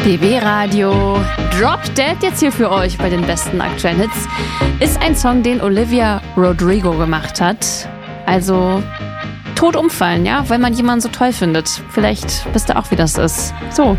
BB Radio Drop Dead jetzt hier für euch bei den besten aktuellen Hits. Ist ein Song, den Olivia Rodrigo gemacht hat. Also tot umfallen, ja, weil man jemanden so toll findet. Vielleicht wisst ihr auch, wie das ist. So,